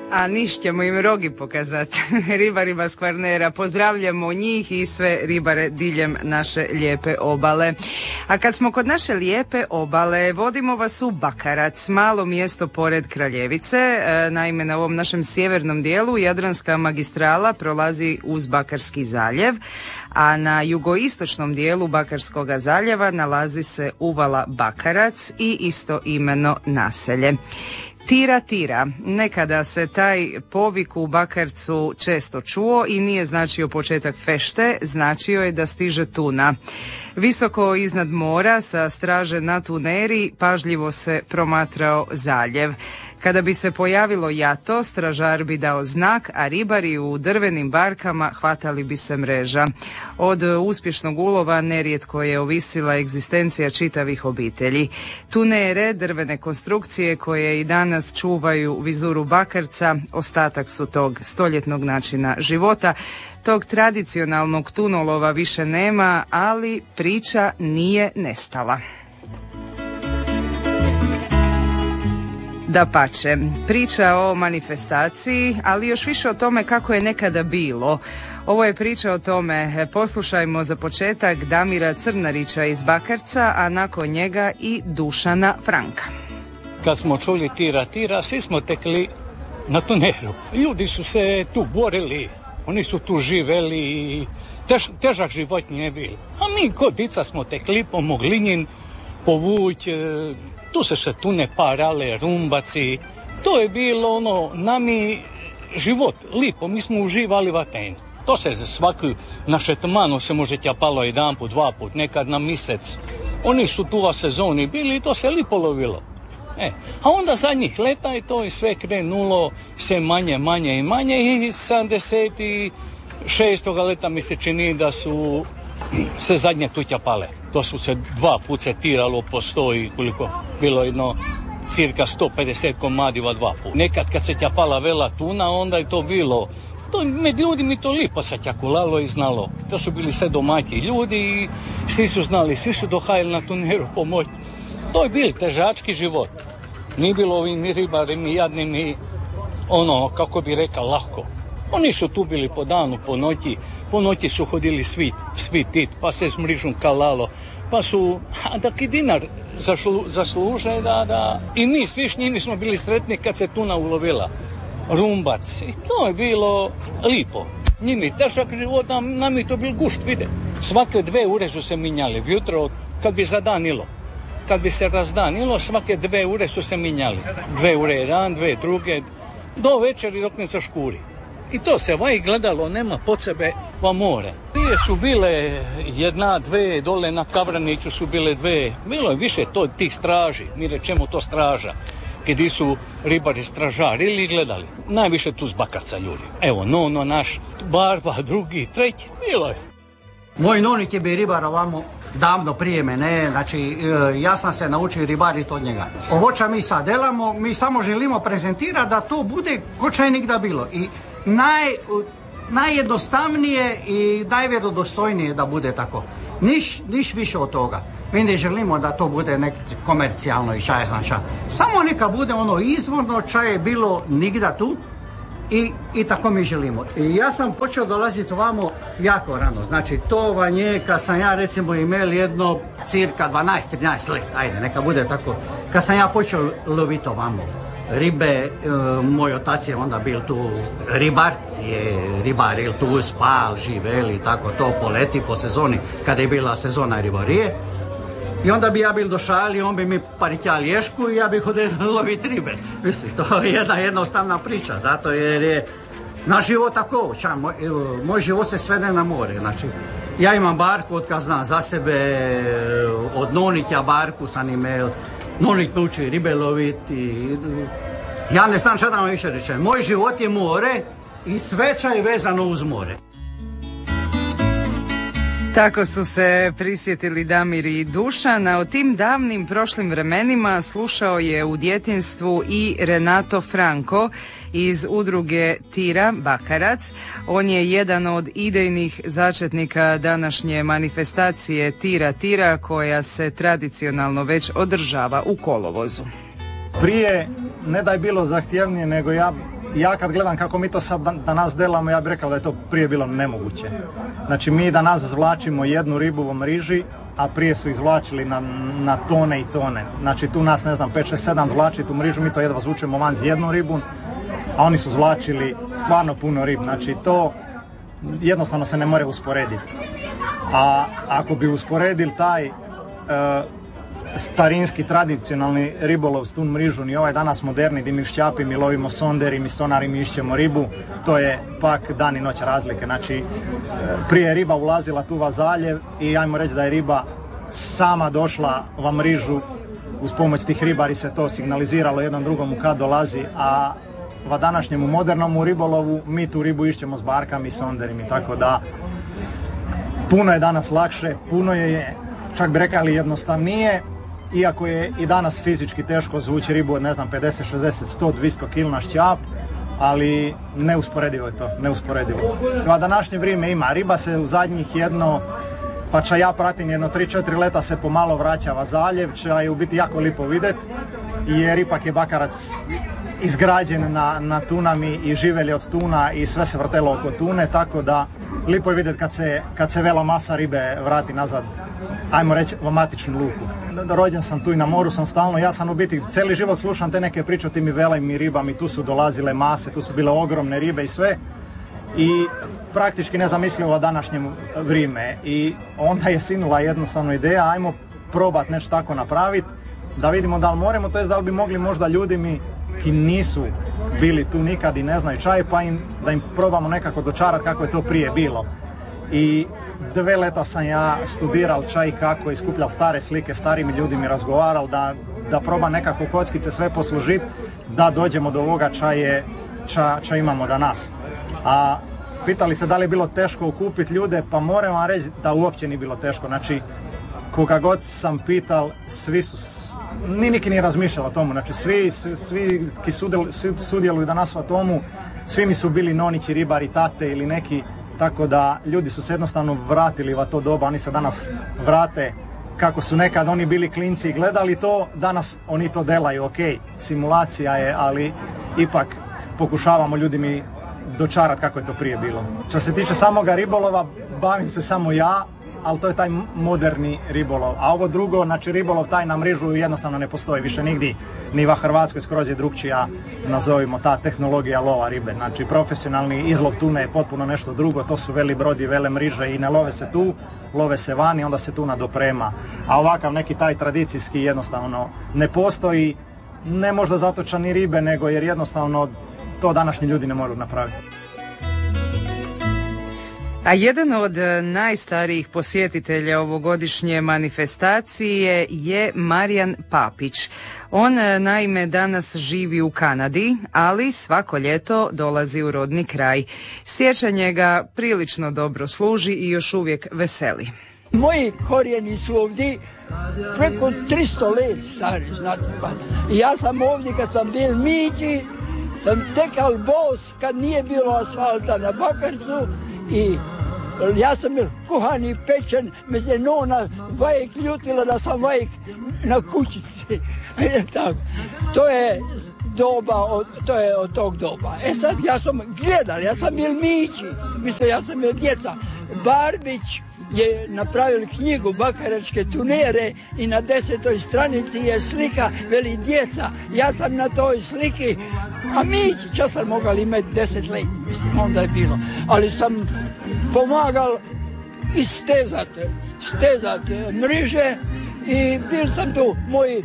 A niš ćemo im rogi pokazati ribarima s Kvarnera. Pozdravljamo njih i sve ribare diljem naše lijepe obale. A kad smo kod naše lijepe obale, vodimo vas u Bakarac, malo mjesto pored Kraljevice. Naime, na ovom našem sjevernom dijelu Jadranska magistrala prolazi uz Bakarski zaljev, a na jugoistočnom dijelu Bakarskoga zaljeva nalazi se uvala Bakarac i istoimeno naselje. Tira, nekada se taj povik u Bakarcu često čuo i nije značio početak fešte, značio je da stiže tuna. Visoko iznad mora sa straže na tuneri pažljivo se promatrao zaljev. Kada bi se pojavilo jato, stražar bi dao znak, a ribari u drvenim barkama hvatali bi se mreža. Od uspješnog ulova nerijetko je ovisila egzistencija čitavih obitelji. Tunere, drvene konstrukcije koje i danas čuvaju vizuru Bakarca, ostatak su tog stoljetnog načina života. Tog tradicionalnog tunolova više nema, ali priča nije nestala. Dapače, priča o manifestaciji, ali još više o tome kako je nekada bilo. Ovo je priča o tome. Poslušajmo za početak Damira Crnarića iz Bakarca, a nakon njega i Dušana Franka. Kad smo čuli tira, svi smo tekli na tuneru. Ljudi su se tu borili, oni su tu živeli, težak život nije bilo. A mi kod dica smo tekli po Moglinjin, povuć, tu se tune parale, rumbaci. To je bilo nami život, lipo, mi smo uživali vatenju. To se svaki na šetmanu se može tjapalo jedan put, dva put, nekad na mjesec. Oni su tu sezoni bili i to se lipo lovilo. A onda zadnjih leta je to i sve krenulo, sve manje i manje i 76. leta mi se čini da su se zadnje tu tjapale. To su se dva put se tiralo po 100 i koliko bilo jedno cirka 150 komadiva dva put. Nekad kad se tjapala vela tuna, onda je to bilo, to med ljudi mi to lipo se tjakulalo i znalo. To su bili sve domaći ljudi i svi su znali, svi su dohajali na tuneru pomoć. To je bil težački život. Nije bilo ovim ribarima jadnim kako bi rekao, lahko. Oni su tu bili po danu, po noći su hodili svi tit, pa se s mrižom kalalo, pa su, da ki dinar zasluže, da i mi svi s njimi smo bili sretni kad se tuna ulovila, rumbac, i to je bilo lipo. Njimi težak život, nam je to bil gušt vidjeti. Svake 2 ure su se minjali, vjutro kad bi zadanilo. Kad bi se razdanilo, svake 2 ure su se minjali. 2 ure jedan, 2 druge, do večeri dok ne zaškuri. I to se vaj gledalo, nema pod sebe va more. Prije su bile 1, 2, dole na Kavraniću su bile 2. Bilo je više tih straži, mi rečemo to straža. Gdje su ribari stražarili i gledali. Najviše tu z Bakarca ljudi. Evo, naš barba, drugi, treći, bilo je. Moj nonik je bio ribar ovamo davno prije mene, znači ja sam se naučio ribariti od njega. Ovo čo mi sad delamo, mi samo želimo prezentirati da to bude ko čo je nikda bilo. I najjednostavnije i najvjerodostojnije da bude tako. Niš više od toga. Mi ne želimo da to bude nek komercijalno i čaje sam ča. Samo neka bude izvorno čaje je bilo nigda tu i tako mi želimo. I ja sam počeo dolaziti ovamo jako rano. Znači to vam je kad sam ja recimo imel jedno cirka 12-13 let. Ajde, neka bude tako. Kad sam ja počeo loviti ovamo ribe, moj otac je onda bil tu ribar, tu spal, živel i tako to po leti, po sezoni, kada je bila sezona ribarije. I onda bi ja bil došao i on bi mi paritjal ješku i ja bih hodil loviti ribe. Mislim, to je jedna jednostavna priča, zato jer je naš život tako, moj život se svede na more. Znači, ja imam barku od kad znam za sebe, od nonikja barku sam imel, nonik me uči ribe loviti. Ja ne znam šta da vam više rečem. Moj život je more i sveča je vezano uz more. Tako su se prisjetili Damir i Dušan, a o tim davnim prošlim vremenima slušao je u djetinjstvu i Renato Franco iz udruge Tira Bakarac. On je jedan od idejnih začetnika današnje manifestacije Tira koja se tradicionalno već održava u kolovozu. Prije ne da je bilo zahtjevnije, nego ja ja kad gledam kako mi to sad danas delamo, ja bih rekao da je to prije bilo nemoguće. Znači mi danas zvlačimo jednu ribu u mriži, a prije su izvlačili na tone i tone. Znači tu nas, ne znam, 5, 6, 7 zvlači tu mrižu, mi to jedva zvučemo van z jednu ribu, a oni su zvlačili stvarno puno rib. Znači to jednostavno se ne more usporediti. A ako bi usporedili taj starinski, tradicionalni ribolov s tu mrižu i ovaj danas moderni di mi šćapi, mi lovimo sonderi, mi sonari, mi išćemo ribu, to je pak dan i noć razlike. Znači prije je riba ulazila tu va zaljev i ajmo reći da je riba sama došla va mrižu, uz pomoć tih ribari se to signaliziralo jednom drugom kad dolazi, a va današnjemu modernom ribolovu mi tu ribu išćemo s barkama i sonderima, tako da puno je danas lakše, puno je, čak bi rekali, jednostavnije, iako je i danas fizički teško zvući ribu od, ne znam, 50, 60, 100, 200 kg na šćap, ali neusporedivo je to, neusporedivo. A današnje vrijeme ima, riba se u zadnjih pa ča ja pratim 3-4 leta se pomalo vraća va zaljev, ča je u biti jako lipo vidjet, jer ipak je Bakarac izgrađen na tunami i živelji od tuna i sve se vrtelo oko tune, tako da lipo je vidjeti kad se vela masa ribe vrati nazad, ajmo reći, u matičnu luku. Rođen sam tu i na moru sam stalno, ja sam u biti cijeli život slušam te neke priče o tim i velem i ribama i tu su dolazile mase, tu su bile ogromne ribe i sve i praktički nezamislivo današnje vrijeme i onda je sinula jednostavno ideja, ajmo probat nešto tako napraviti, da vidimo da li moramo, to jest da li bi mogli možda ljudi ki nisu bili tu nikad i ne znaju čaj, pa da im probamo nekako dočarati kako je to prije bilo. I 2 leta sam ja studirao čaj kako i skupljao stare slike, starimi ljudima razgovarao da probam nekako kockice sve poslužiti da dođemo do ovoga ča imamo danas. A pitali se da li je bilo teško okupiti ljude, pa moram vam reći da uopće nije bilo teško. Znači, koga god sam pital, svi su, niki nije razmišljalo o tomu, znači svi ki sudjeluju danas o tomu, svi mi su bili nonići, ribari, tate ili neki, tako da ljudi su se jednostavno vratili va to doba, oni se danas vrate kako su nekad oni bili klinci i gledali to, danas oni to delaju, ok, simulacija je, ali ipak pokušavamo ljudima dočarati kako je to prije bilo. Što se tiče samoga ribolova, bavim se samo ja, ali to je taj moderni ribolov. A ovo drugo, znači ribolov taj na mrižu jednostavno ne postoji više nigdje, ni va Hrvatskoj, skroz je drugčija, nazovimo, ta tehnologija lova ribe. Znači profesionalni izlov tune je potpuno nešto drugo, to su veli brodi, vele mriže i ne love se tu, love se vani, onda se tuna doprema. A ovakav neki taj tradicijski jednostavno ne postoji, ne možda zato ča ni ribe, nego jer jednostavno to današnji ljudi ne mogu napraviti. A jedan od najstarijih posjetitelja ovogodišnje manifestacije je Marijan Papić. On naime danas živi u Kanadi, ali svako ljeto dolazi u rodni kraj. Sjećanje ga prilično dobro služi i još uvijek veseli. Moji korijeni su ovdje preko 300 let stari, znate. Ja sam ovdje kad sam bil mići, sam tekal bos kad nije bilo asfalta na Bakarcu i ja sam bil kuhani, pečen, me se nona vajek ljutila da sam vajek na kućici. To je to je od tog doba. E sad ja sam gledal, ja sam bil mići, ja sam bil djeca. Barbić je napravil knjigu Bakaračke tunere i na 10. stranici je slika, veli djeca. Ja sam na toj sliki, a mići, čas sam mogal imati 10 let, onda je bilo. Ali sam pomagal stezati mriže i bil sam tu, moj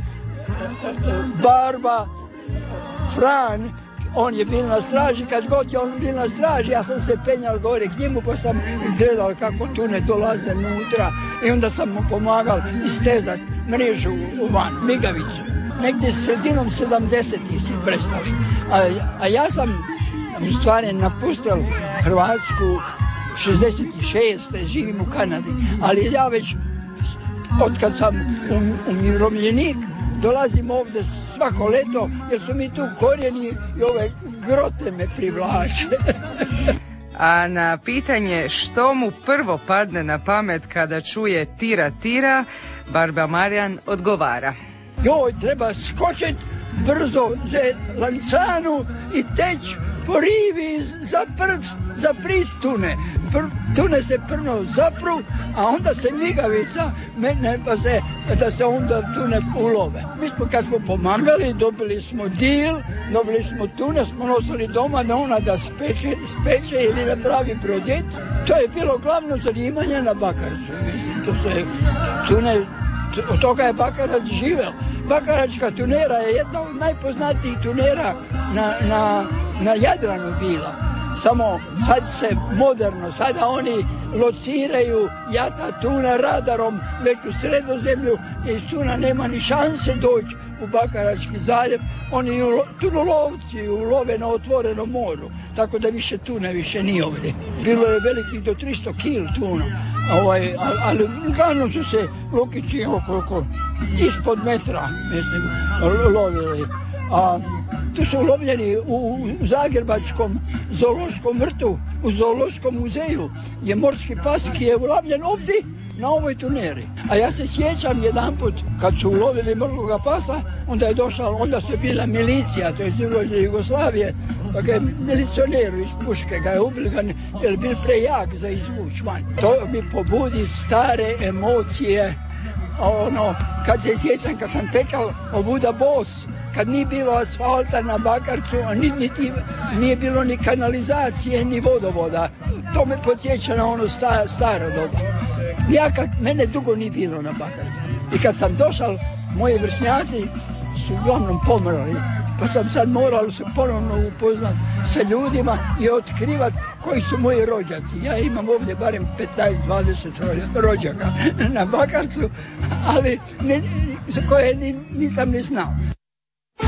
barba Fran, on je bil na straži, kad god je on bil na straži, ja sam se penjal gore k njemu, pa sam gledal kako tune dolaze unutra i onda sam mu pomagal istezati mrežu u van, migavicu. Negdje sredinom 70-ih su prestali. A ja sam u stvari napustil Hrvatsku 66. živim u Kanadi, ali ja već od kad sam umirovljenik dolazim ovdje svako leto jer su mi tu korijeni i ove grote me privlače. A na pitanje što mu prvo padne na pamet kada čuje tira tira, barba Marijan odgovara: joj, treba skočit brzo zet lancanu i teć po rivi za prit tune. Tune se prvo zapru, a onda se migavica metne da se onda tune ulove. Mi smo kad smo pomamljali, dobili smo dil, dobili smo tune, smo nosili doma da ona da speče ili napravi brodet. To je bilo glavno zanimanje na Bakarcu. Mislim, od toga je Bakarac živeo. Bakaračka tunera je jedna od najpoznatijih tunera na Jadranu bila. Samo sad se moderno, sada oni lociraju jata tuna radarom već u Sredozemlju i iz tuna nema ni šanse doći u Bakarački zaljev. Oni tunolovci ulove na otvorenom moru, tako da više tune više nije ovdje. Bilo je velikih do 300 kil tuna, ali uglavnom su se lukići oko ispod metra, mislim, lovili. A tu su ulovljeni u Zagrebačkom zoološkom vrtu, u zoološkom muzeju je morski pas ki je ulovljen ovdje na ovoj tuneri. A ja se sjećam jedanput kad su ulovili morskoga pasa, onda su bila milicija, to je Jugoslavije, pa ga je milicioneru iz puške, ga je ubili, jer je bil prejak za izvuć van. To mi pobudi stare emocije, kad se sjećam kad sam tekal ovuda bos, kad nije bilo asfalta na Bakarcu, nije bilo ni kanalizacije, ni vodovoda. To me podsjeća na ono staro doba. Mene dugo nije bilo na Bakarcu. I kad sam došao, moji vršnjaci su uglavnom pomrli. Pa sam sad morao se ponovno upoznat sa ljudima i otkrivati koji su moji rođaci. Ja imam ovdje barem 15-20 rođaka na Bakarcu, ali za koje nisam ni znao.